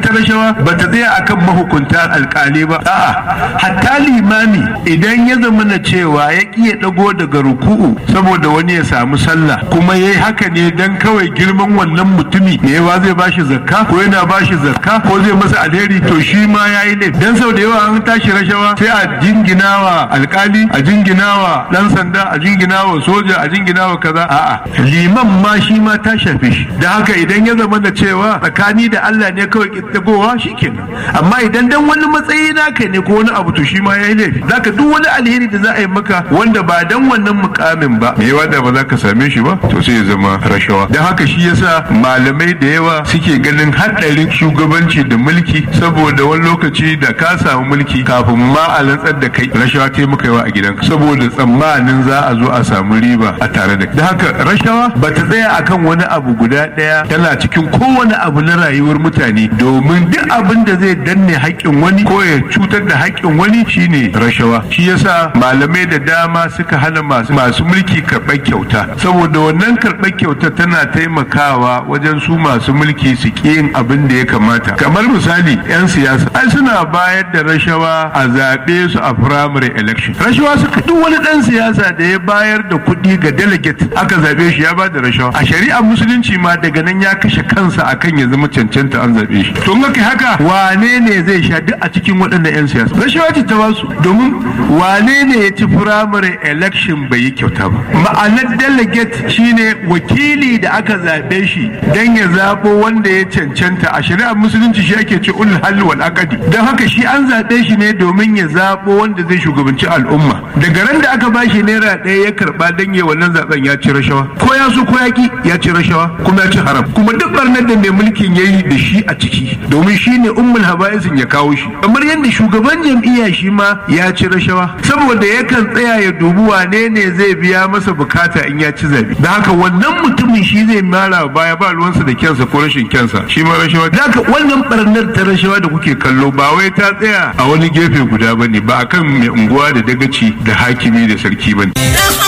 ita rashawa ba ta tsaya akan mahukunta alƙali ba, a'a hatta limami idan ya zama na cewa ya ƙi ya ɗago daga ruku'u saboda wani ya samu sallah kuma yayi haka ne dan kawai girman wannan mutumi ne yawa zai bashi zakka ko yana bashi zakka ko zai masa alheri, to shi ma yayi ne. Dan sau da yawa an tashi rashawa sai a jinginawa alƙali, a jinginawa dan sanda, a jinginawa soja, a jinginawa kaza, a'a liman ma shi ma ta shafe shi. Da haka idan ya zama da cewa tsakani da Allah ne kawai kittagowa shikenan, amma idan dan wani matsayi naka ne ko wani abu to shi ma yayi laifi. Zaka duk wani alheri da za a yi maka wanda ba dan wannan mukamin ba me yawa da ba za ka same shi ba to sai ya zama rashawa. Dan haka shi yasa malamai da yawa suke ganin haɗarin shugabanci da mulki, saboda wani lokaci da ka samu mulki kafin ma a lantsar da kai rashawa ta maka yawa a gidanka saboda tsammanin za a zo a samu riba a tare da. Da haka rashawa ba ta tsaya akan wani abu guda ɗaya, tana cikin kowane abu na rayuwar mutane, domin duk abin da zai danne haƙƙin wani ko ya cutar da haƙƙin wani shine rashawa. Shi yasa malamai da dama suka hana masu mulki karɓar kyauta, saboda wannan karɓar kyauta tana taimakawa wajen su masu mulki su ƙi yin abin da ya kamata. Kamar misali 'yan siyasa ai suna bayar da rashawa a zaɓe su a primary election. Rashawa suka duk wani ɗan siyasa da ya bayar da kuɗi ga delegate aka zaɓe shi ya ba da rashawa. A shari'ar musulunci ma daga nan ya kashe kansa akan ya zama cancanta an zaɓe shi. To in aka haka wane ne zai sha duk a cikin waɗannan 'yan siyasa? Rashawa ce ta basu, domin wane ne ya ci primary election bai yi kyauta ba. Ma'anar delegate shine wakili da aka zaɓe shi dan ya zaɓo wanda ya cancanta. A shari'ar musulunci shi ake ce ulul halli wal aqdi. Don haka shi an zaɓe shi ne domin ya zaɓo wanda zai shugabanci al'umma. Daga ran da aka bashi naira ɗaya ya karɓa dan ya wannan zaɓen ya ci rashawa, ko ya so ko ya ki ya ci rashawa kuma ya ci haram. Kuma duk barnar da mai mulkin yayi da shi a ciki, domin shi ne ummul haba'isin ya kawo shi. Kamar yadda shugaban jam'iyya shi ma ya ci rashawa, saboda yakan tsaya ya dubi wane ne zai biya masa bukata in ya ci zabe. Da haka wannan mutumin shi zai mara baya ba ruwansa da kyansa ko rashin kyansa, shi ma rashawa. Da haka wannan barnar ta rashawa da kuke kallo ba wai ta tsaya a wani gefe guda bane, ba akan mai unguwa da dagaci da hakimi da sarki bane.